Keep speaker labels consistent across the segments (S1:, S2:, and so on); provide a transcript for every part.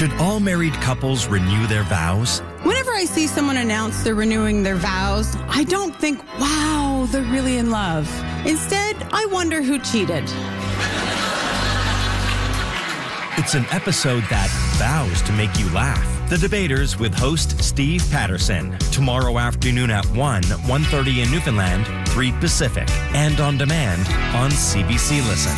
S1: Should all married couples renew their vows?
S2: Whenever I see someone announce they're renewing their vows, I don't think, wow, they're really in love. Instead, I wonder who cheated.
S1: It's an episode that vows to make you laugh. The Debaters with host Steve Patterson. Tomorrow afternoon at 1:30 in Newfoundland, 3 Pacific. And on demand on CBC Listen.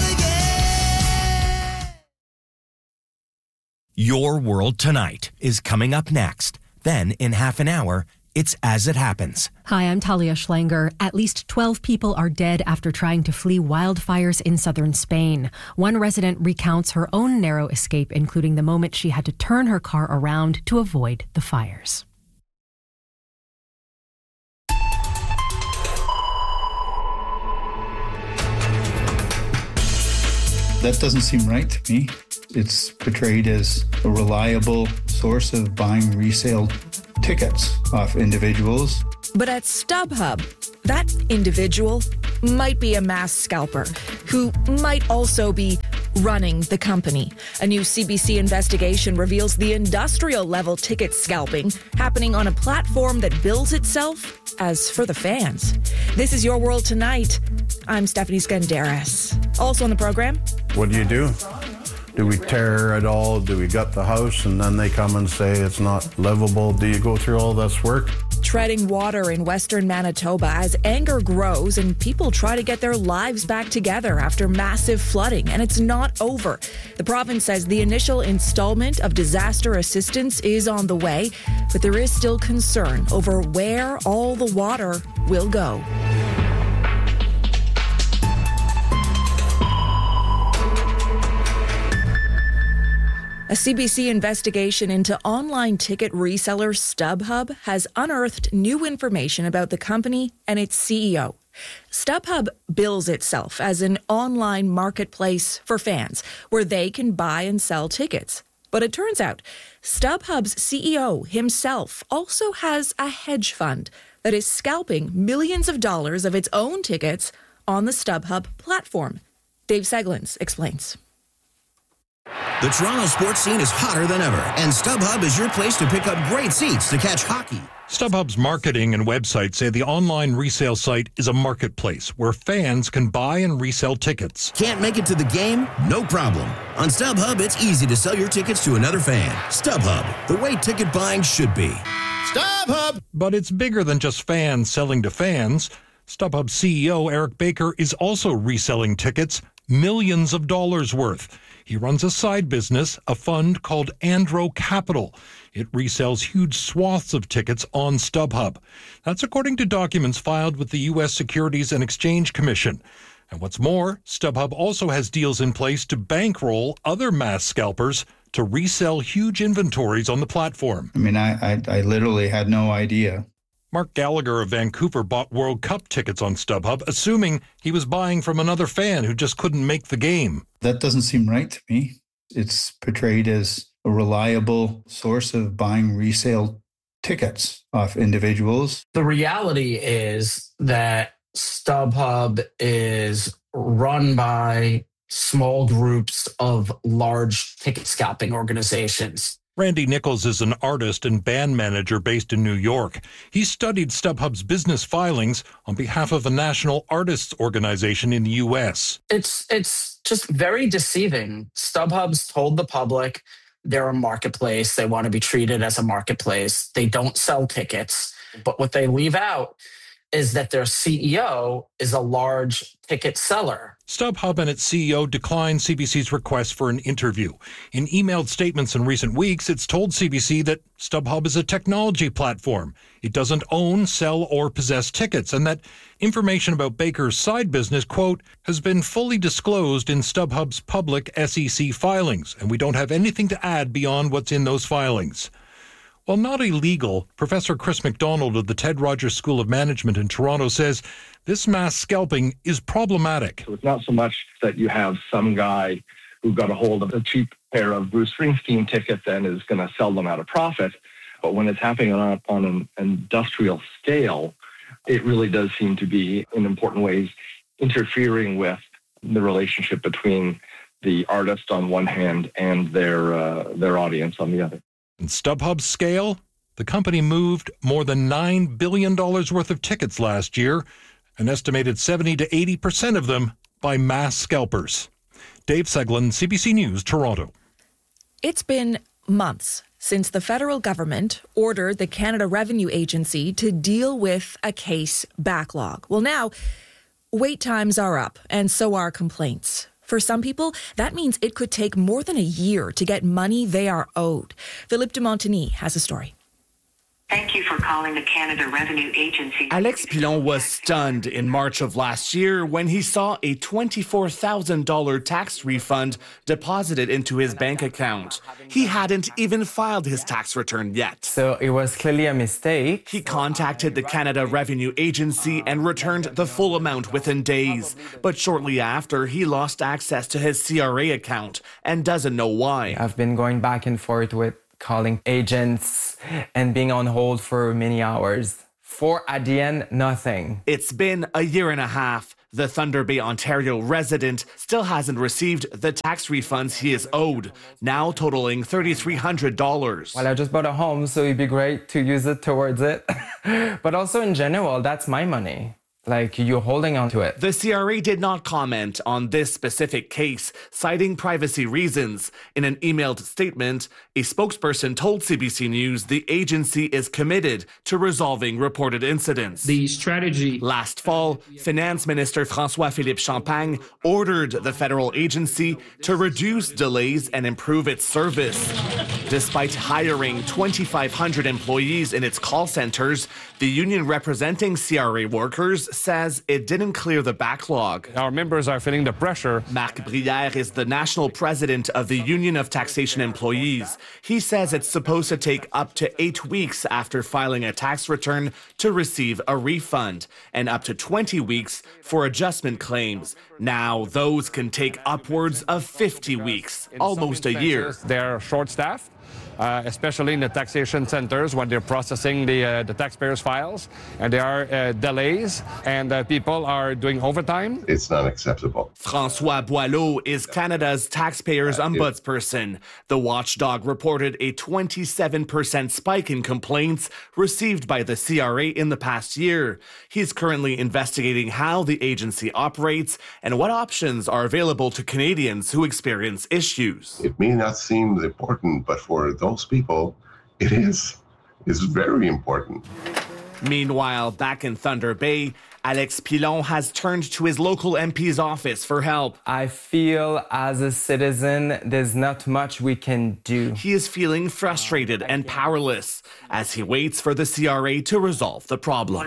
S1: Your World Tonight is coming up next. Then, in half an hour, it's As It Happens.
S3: Hi, I'm Talia Schlanger. At least 12 people are dead after trying to flee wildfires in southern Spain. One resident recounts her own narrow escape, including the moment she had to turn her car around to avoid the fires.
S4: That doesn't seem right to me. It's portrayed as a reliable source of buying resale tickets off individuals.
S5: But at StubHub, that individual might be a mass scalper who might also be running the company. A new CBC investigation reveals the industrial-level ticket scalping happening on a platform that bills itself as for the fans. This is Your World Tonight. I'm Stephanie Skandaris. Also on the program.
S6: What do? Do we tear it all? Do we gut the house and then they come and say it's not livable? Do you go through all this work?
S5: Treading water in western Manitoba as anger grows and people try to get their lives back together after massive flooding, and it's not over. The province says the initial installment of disaster assistance is on the way, but there is still concern over where all the water will go. A CBC investigation into online ticket reseller StubHub has unearthed new information about the company and its CEO. StubHub bills itself as an online marketplace for fans where they can buy and sell tickets. But it turns out StubHub's CEO himself also has a hedge fund that is scalping millions of dollars of its own tickets on the StubHub platform. Dave Seglins explains.
S7: The Toronto sports scene is hotter than ever, and StubHub is your place to pick up great seats to catch hockey.
S8: StubHub's marketing and website say the online resale site is a marketplace where fans can buy and resell tickets.
S7: Can't make it to the game? No problem. On StubHub, it's easy to sell your tickets to another fan. StubHub, the way ticket buying should be. StubHub!
S8: But it's bigger than just fans selling to fans. StubHub CEO Eric Baker is also reselling tickets, millions of dollars worth. He runs a side business, a fund called Andro Capital. It resells huge swaths of tickets on StubHub. That's according to documents filed with the U.S. Securities and Exchange Commission. And what's more, StubHub also has deals in place to bankroll other mass scalpers to resell huge inventories on the platform.
S4: I mean, I literally had no idea.
S8: Mark Gallagher of Vancouver bought World Cup tickets on StubHub, assuming he was buying from another fan who just couldn't make the game.
S4: That doesn't seem right to me. It's portrayed as a reliable source of buying resale tickets off individuals.
S9: The reality is that StubHub is run by small groups of large ticket scalping organizations.
S8: Randy Nichols is an artist and band manager based in New York. He studied StubHub's business filings on behalf of a national artists organization in the U.S.
S9: It's just very deceiving. StubHub's told the public they're a marketplace. They want to be treated as a marketplace. They don't sell tickets. But what they leave out is that their CEO is a large ticket seller.
S8: StubHub and its CEO declined CBC's request for an interview. In emailed statements in recent weeks, it's told CBC that StubHub is a technology platform. It doesn't own, sell, or possess tickets, and that information about Baker's side business, quote, has been fully disclosed in StubHub's public SEC filings, and we don't have anything to add beyond what's in those filings. While not illegal, Professor Chris McDonald of the Ted Rogers School of Management in Toronto says this mass scalping is problematic.
S10: So it's not so much that you have some guy who got a hold of a cheap pair of Bruce Springsteen tickets and is going to sell them at a profit, but when it's happening on an industrial scale, it really does seem to be, in important ways, interfering with the relationship between the artist on one hand and their audience on the other.
S8: In StubHub's scale, the company moved more than $9 billion worth of tickets last year, an estimated 70 to 80% of them by mass scalpers. Dave Seglin, CBC News, Toronto.
S5: It's been months since the federal government ordered the Canada Revenue Agency to deal with a case backlog. Well, now, wait times are up, and so are complaints. For some people, that means it could take more than a year to get money they are owed. Philippe de Montigny has a story.
S11: Thank you for calling the Canada Revenue Agency.
S12: Alex Pilon was stunned in March of last year when he saw a $24,000 tax refund deposited into his bank account. He hadn't even filed his tax return yet.
S13: So it was clearly a mistake.
S12: He contacted the Canada Revenue Agency and returned the full amount within days. But shortly after, he lost access to his CRA account and doesn't know why.
S13: I've been going back and forth with calling agents and being on hold for many hours. For, at the end, nothing.
S12: It's been a year and a half. The Thunder Bay, Ontario resident still hasn't received the tax refunds he is owed, now totaling $3,300.
S13: Well, I just bought a home, so it'd be great to use it towards it. But also in general, that's my money. Like, you're holding on to it.
S12: The CRA did not comment on this specific case, citing privacy reasons. In an emailed statement, a spokesperson told CBC News the agency is committed to resolving reported incidents.
S14: The strategy.
S12: Last fall, Finance Minister François-Philippe Champagne ordered the federal agency to reduce delays and improve its service. Despite hiring 2,500 employees in its call centers, the union representing CRA workers says it didn't clear the backlog.
S15: Our members are feeling the pressure.
S12: Marc Brière is the national president of the Union of Taxation Employees. He says it's supposed to take up to 8 weeks after filing a tax return to receive a refund, and up to 20 weeks for adjustment claims. Now, those can take upwards of 50 weeks, almost a year.
S15: They're short-staffed. Especially in the taxation centers when they're processing the taxpayers' files, and there are delays, and people are doing overtime.
S16: It's not acceptable.
S12: François Boileau is Canada's taxpayers' ombudsperson. The watchdog reported a 27% spike in complaints received by the CRA in the past year. He's currently investigating how the agency operates and what options are available to Canadians who experience issues.
S16: It may not seem important, but for those people, it is. It's very important.
S12: Meanwhile, back in Thunder Bay, Alex Pilon has turned to his local MP's office for help.
S13: I feel as a citizen, there's not much we can do.
S12: He is feeling frustrated and powerless as he waits for the CRA to resolve the problem.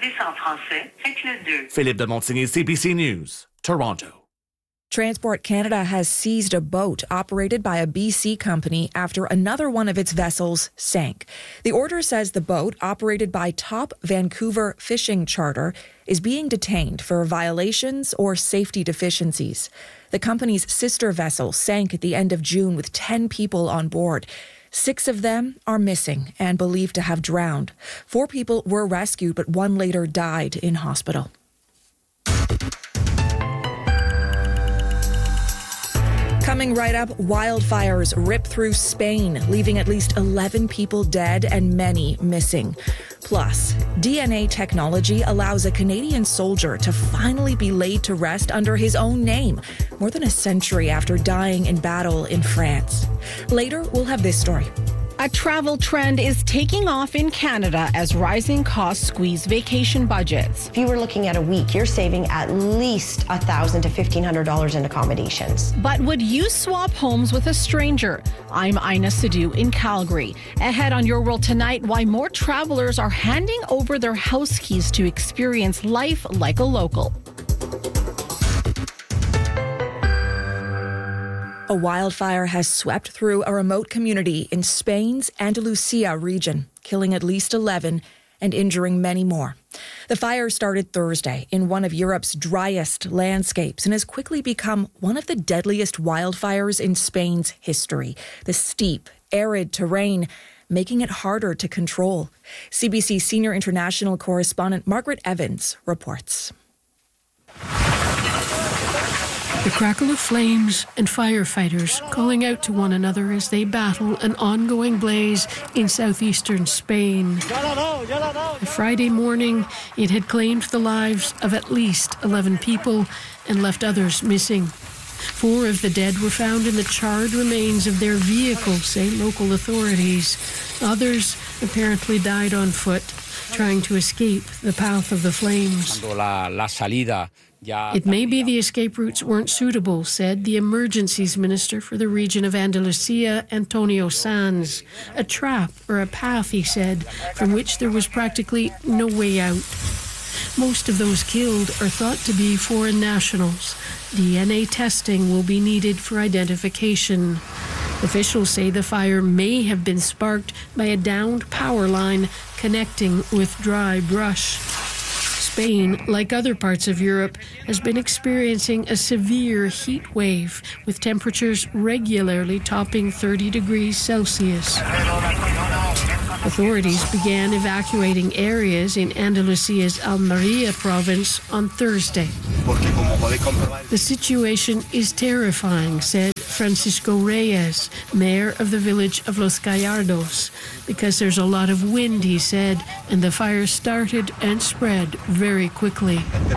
S12: Philippe de Montigny, CBC News, Toronto.
S5: Transport Canada has seized a boat operated by a BC company after another one of its vessels sank. The order says the boat, operated by Top Vancouver Fishing Charter, is being detained for violations or safety deficiencies. The company's sister vessel sank at the end of June with 10 people on board. 6 of them are missing and believed to have drowned. 4 people were rescued, but 1 later died in hospital. Coming right up, wildfires rip through Spain, leaving at least 11 people dead and many missing. Plus, DNA technology allows a Canadian soldier to finally be laid to rest under his own name, more than a century after dying in battle in France. Later, we'll have this story.
S17: A travel trend is taking off in Canada as rising costs squeeze vacation budgets.
S18: If you were looking at a week, you're saving at least $1,000 to $1,500 in accommodations.
S17: But would you swap homes with a stranger? I'm Ina Sidhu in Calgary. Ahead on Your World Tonight, why more travelers are handing over their house keys to experience life like a local.
S5: A wildfire has swept through a remote community in Spain's Andalusia region, killing at least 11 and injuring many more. The fire started Thursday in one of Europe's driest landscapes and has quickly become one of the deadliest wildfires in Spain's history. The steep, arid terrain making it harder to control. CBC senior international correspondent Margaret Evans reports.
S14: The crackle of flames and firefighters calling out to one another as they battle an ongoing blaze in southeastern Spain. The Friday morning, it had claimed the lives of at least 11 people and left others missing. 4 of the dead were found in the charred remains of their vehicle, say local authorities. Others apparently died on foot, trying to escape the path of the flames. It may be the escape routes weren't suitable, said the emergencies minister for the region of Andalusia, Antonio Sanz. A trap or a path, he said, from which there was practically no way out. Most of those killed are thought to be foreign nationals. DNA testing will be needed for identification. Officials say the fire may have been sparked by a downed power line connecting with dry brush. Spain, like other parts of Europe, has been experiencing a severe heat wave, with temperatures regularly topping 30 degrees Celsius. Authorities began evacuating areas in Andalusia's Almería province on Thursday. The situation is terrifying, said Francisco Reyes, mayor of the village of Los Gallardos, because there's a lot of wind, he said, and the fire started and spread very quickly.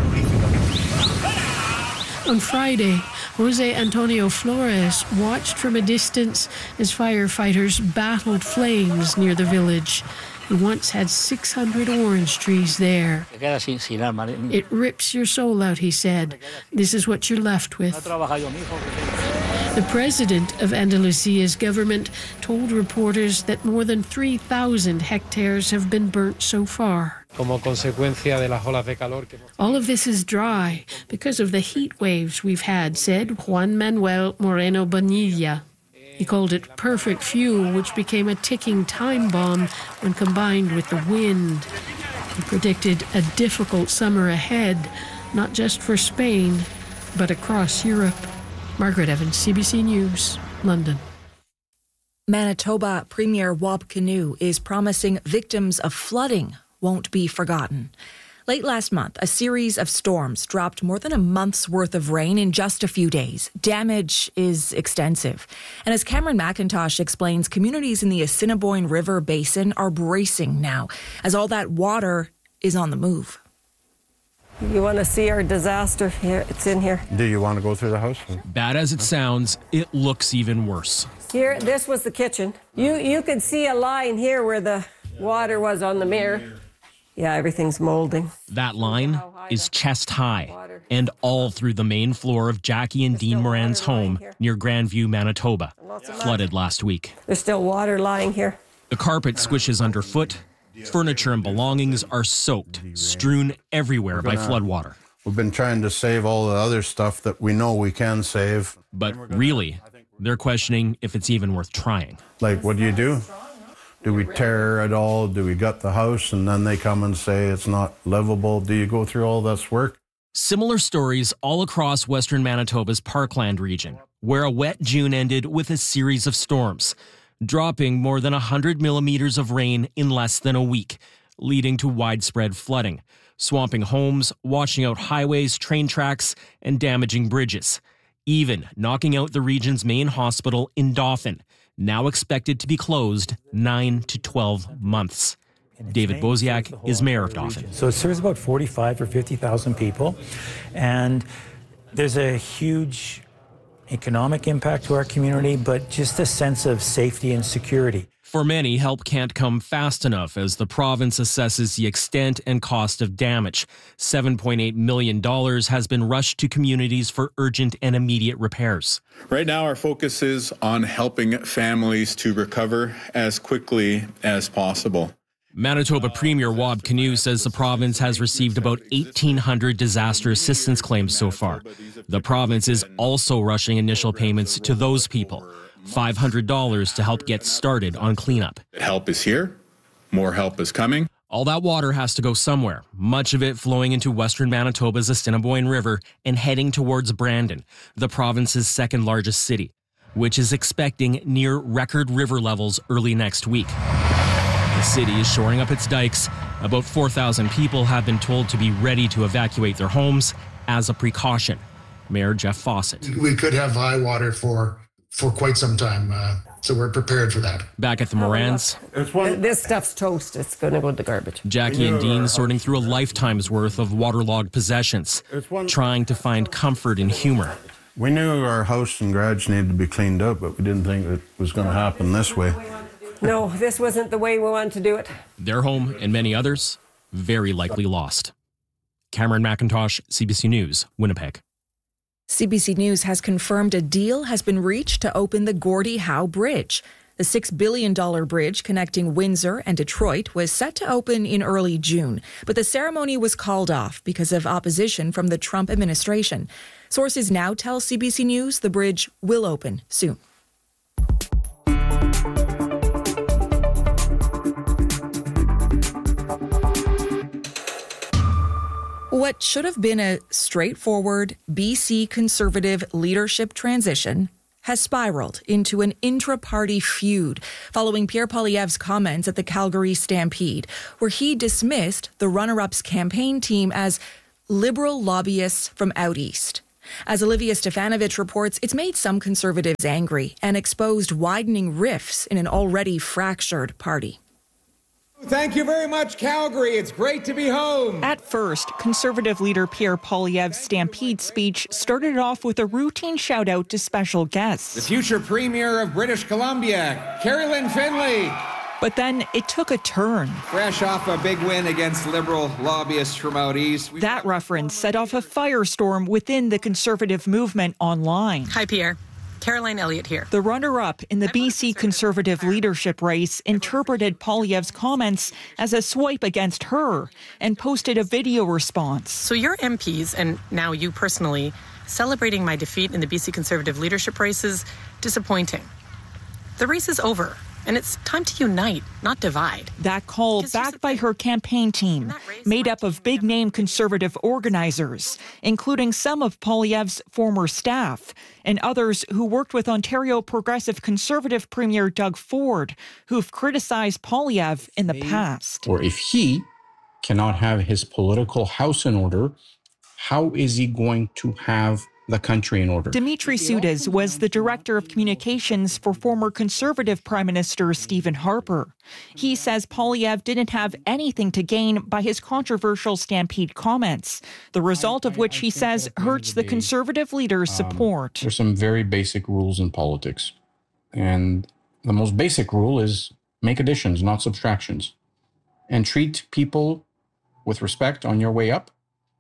S14: On Friday, Jose Antonio Flores watched from a distance as firefighters battled flames near the village. He once had 600 orange trees there. It rips your soul out, he said. This is what you're left with. The president of Andalusia's government told reporters that more than 3,000 hectares have been burnt so far. All of this is dry because of the heat waves we've had, said Juan Manuel Moreno Bonilla. He called it perfect fuel, which became a ticking time bomb when combined with the wind. He predicted a difficult summer ahead, not just for Spain, but across Europe. Margaret Evans, CBC News, London.
S5: Manitoba Premier Wab Kinew is promising victims of flooding won't be forgotten. Late last month, a series of storms dropped more than a month's worth of rain in just a few days. Damage is extensive. And as Cameron McIntosh explains, communities in the Assiniboine River Basin are bracing now as all that water is on the move.
S19: You want to see our disaster here? It's in here.
S6: Do you want to go through the house?
S20: Bad as it sounds, it looks even worse.
S19: Here, this was the kitchen. You could see a line here where the water was on the mirror. Yeah, everything's molding.
S20: That line is chest high and all through the main floor of Jackie and Dean Moran's home near Grandview, Manitoba, flooded last week.
S19: There's still water lying here.
S20: The carpet squishes underfoot. Furniture and belongings are soaked, strewn everywhere by floodwater.
S6: We've been trying to save all the other stuff that we know we can save.
S20: But really, they're questioning if it's even worth trying.
S6: Like, what do? Do we tear it all? Do we gut the house? And then they come and say it's not livable. Do you go through all this work?
S20: Similar stories all across western Manitoba's Parkland region, where a wet June ended with a series of storms, dropping more than 100 millimeters of rain in less than a week, leading to widespread flooding, swamping homes, washing out highways, train tracks, and damaging bridges, even knocking out the region's main hospital in Dauphin, now expected to be closed 9 to 12 months. David Boziak is mayor of Dauphin.
S21: So it serves about 45 or 50,000 people, and there's a huge economic impact to our community, but just a sense of safety and security.
S20: For many, help can't come fast enough as the province assesses the extent and cost of damage. $7.8 million has been rushed to communities for urgent and immediate repairs.
S22: Right now, our focus is on helping families to recover as quickly as possible.
S20: Manitoba Premier Wab Kinew says the province has received about 1,800 disaster assistance claims so far. The province is also rushing initial payments to those people, $500 to help get started on cleanup.
S22: Help is here. More help is coming.
S20: All that water has to go somewhere, much of it flowing into western Manitoba's Assiniboine River and heading towards Brandon, the province's second largest city, which is expecting near record river levels early next week. The city is shoring up its dikes. About 4,000 people have been told to be ready to evacuate their homes as a precaution. Mayor Jeff Fawcett.
S1: We could have high water for quite some time, so we're prepared for that.
S20: Back at the Morans,
S19: This stuff's toast. It's going to go to the garbage.
S20: Jackie and Dean sorting through a lifetime's worth of waterlogged possessions, trying to find comfort in humor.
S6: We knew our house and garage needed to be cleaned up, but we didn't think it was going to happen this way.
S19: No, this wasn't the way we wanted to do it.
S20: Their home and many others very likely lost. Cameron McIntosh, CBC News, Winnipeg.
S5: CBC News has confirmed a deal has been reached to open the Gordie Howe Bridge. The $6 billion bridge connecting Windsor and Detroit was set to open in early June, but the ceremony was called off because of opposition from the Trump administration. Sources now tell CBC News the bridge will open soon. What should have been a straightforward BC Conservative leadership transition has spiraled into an intra-party feud following Pierre Poilievre's comments at the Calgary Stampede, where he dismissed the runner-up's campaign team as liberal lobbyists from out east. As Olivia Stefanovich reports, it's made some Conservatives angry and exposed widening rifts in an already fractured party.
S2: Thank you very much, Calgary. It's great to be home.
S23: At first, Conservative leader Pierre Poilievre's Stampede speech started off with a routine shout-out to special guests.
S2: The future Premier of British Columbia, Carrie Lynn Finlay.
S23: But then it took a turn.
S2: Fresh off a big win against Liberal lobbyists from out east.
S23: That reference set off a firestorm within the Conservative movement online.
S24: Hi, Pierre. Caroline Elliott here.
S23: The runner-up in the BC Conservative leadership race interpreted Poilievre's comments as a swipe against her and posted a video response.
S24: So your MPs, and now you personally, celebrating my defeat in the BC Conservative leadership race is disappointing. The race is over, and it's time to unite, not divide.
S23: That call backed by her campaign team, made up of big-name Conservative organizers, including some of Poilievre's former staff, and others who worked with Ontario Progressive Conservative Premier Doug Ford, who've criticized Poilievre in the past.
S25: Or if he cannot have his political house in order, how is he going to have the country in order?
S23: Dimitri Soudis was the director of communications for former Conservative Prime Minister Stephen Harper. He says Poilievre didn't have anything to gain by his controversial Stampede comments, the result of which he says hurts the Conservative leader's support.
S25: There's some very basic rules in politics. And the most basic rule is make additions, not subtractions. And treat people with respect on your way up,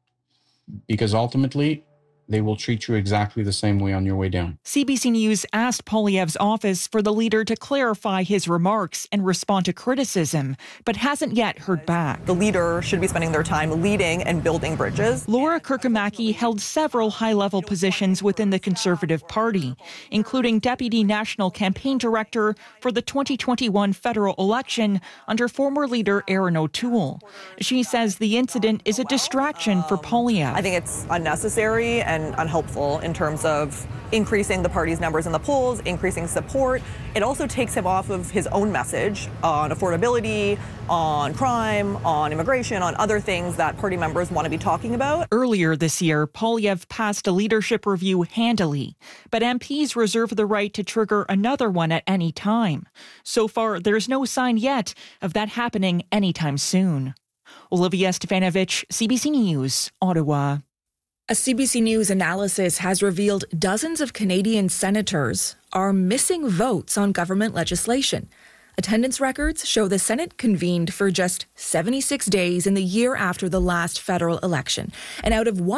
S25: because ultimately they will treat you exactly the same way on your way down.
S23: CBC News asked Poilievre's office for the leader to clarify his remarks and respond to criticism, but hasn't yet heard back.
S26: The leader should be spending their time leading and building bridges.
S23: Laura Kirkamaki held several high-level positions within the Conservative Party, including Deputy National Campaign Director for the 2021 federal election under former leader Erin O'Toole. She says the incident is a distraction for Poilievre.
S26: I think it's unnecessary and unhelpful in terms of increasing the party's numbers in the polls, increasing support. It also takes him off of his own message on affordability, on crime, on immigration, on other things that party members want to be talking about.
S23: Earlier this year, Poilievre passed a leadership review handily, but MPs reserve the right to trigger another one at any time. So far, there's no sign yet of that happening anytime soon. Olivia Stefanovich, CBC News, Ottawa. A CBC News analysis has revealed dozens of Canadian senators are missing votes on government legislation. Attendance records show the Senate convened for just 76 days in the year after the last federal election. And out of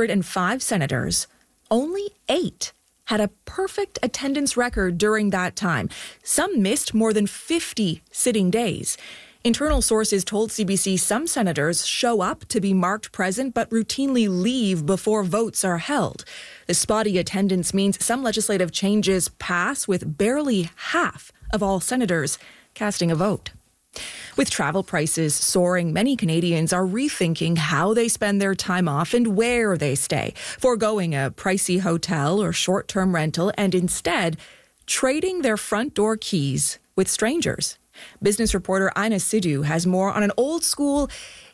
S23: 105 senators, only 8 had a perfect attendance record during that time. Some missed more than 50 sitting days. Internal sources told CBC some senators show up to be marked present but routinely leave before votes are held. The spotty attendance means some legislative changes pass with barely half of all senators casting a vote. With travel prices soaring, many Canadians are rethinking how they spend their time off and where they stay, foregoing a pricey hotel or short-term rental and instead trading their front door keys with strangers. Business reporter Ina Sidhu has more on an old-school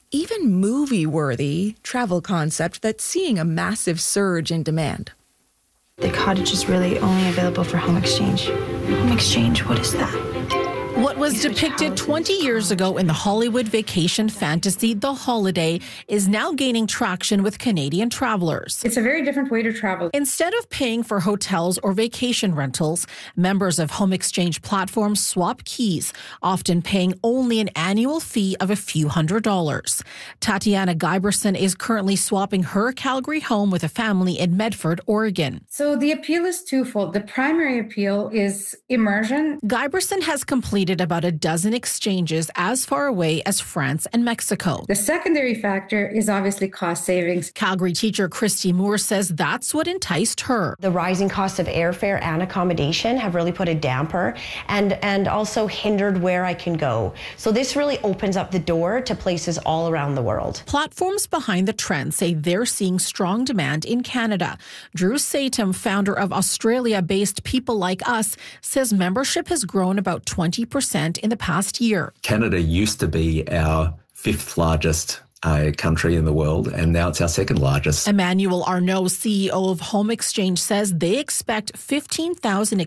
S5: even movie-worthy travel concept that's seeing a massive surge in demand.
S3: The cottage is really only available for home exchange. Home exchange, what is that?
S17: What was depicted 20 years ago in the Hollywood vacation fantasy The Holiday is now gaining traction with Canadian travelers.
S4: It's a very different way to travel.
S17: Instead of paying for hotels or vacation rentals, members of home exchange platforms swap keys, often paying only an annual fee of a few $100s. Tatiana Giberson is currently swapping her Calgary home with a family in Medford, Oregon.
S4: So the appeal is twofold. The primary appeal is immersion.
S17: Giberson has completed about a dozen exchanges as far away as France and Mexico.
S4: The secondary factor is obviously cost savings.
S17: Calgary teacher Christy Moore says that's what enticed her.
S18: The rising cost of airfare and accommodation have really put a damper and also hindered where I can go. So this really opens up the door to places all around the world.
S17: Platforms behind the trend say they're seeing strong demand in Canada. Drew Satum, founder of Australia-based People Like Us, says membership has grown about 20% in the past year.
S7: Canada used to be our 5th largest country in the world, and now it's our 2nd largest.
S17: Emmanuel Arnault, CEO of Home Exchange, says they expect 15,000